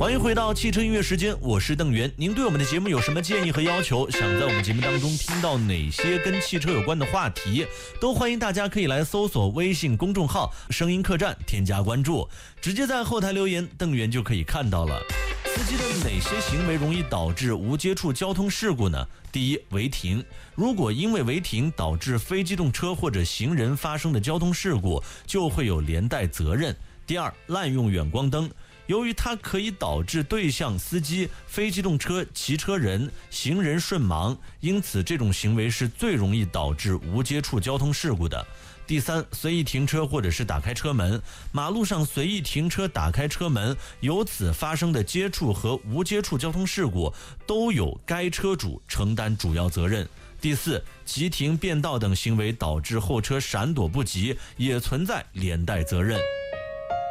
欢迎回到汽车音乐时间，我是邓源。您对我们的节目有什么建议和要求？想在我们节目当中听到哪些跟汽车有关的话题，都欢迎大家可以来搜索微信公众号声音客栈，添加关注，直接在后台留言，邓源就可以看到了。司机的哪些行为容易导致无接触交通事故呢？第一，违停。如果因为违停导致非机动车或者行人发生的交通事故，就会有连带责任。第二，滥用远光灯。由于它可以导致对向司机、非机动车、骑车人、行人顺盲，因此这种行为是最容易导致无接触交通事故的。第三，随意停车或者是打开车门。马路上随意停车打开车门，由此发生的接触和无接触交通事故都有该车主承担主要责任。第四，急停变道等行为导致后车闪躲不及，也存在连带责任。